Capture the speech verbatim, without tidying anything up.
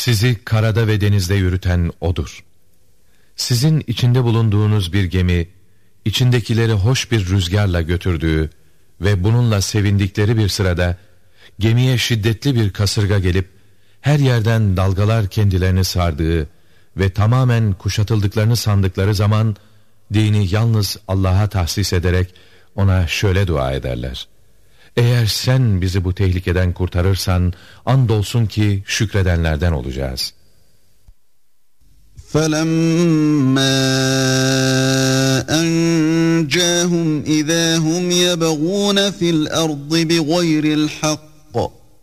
Sizi karada ve denizde yürüten O'dur. Sizin içinde bulunduğunuz bir gemi, içindekileri hoş bir rüzgarla götürdüğü ve bununla sevindikleri bir sırada, gemiye şiddetli bir kasırga gelip, her yerden dalgalar kendilerini sardığı ve tamamen kuşatıldıklarını sandıkları zaman, dini yalnız Allah'a tahsis ederek, ona şöyle dua ederler: eğer sen bizi bu tehlikeden kurtarırsan, andolsun ki şükredenlerden olacağız. فَلَمَّا أَنْجَاهُمْ إِذَا هُمْ يَبْغُونَ فِي الْأَرْضِ بِغَيْرِ الْحَقِّ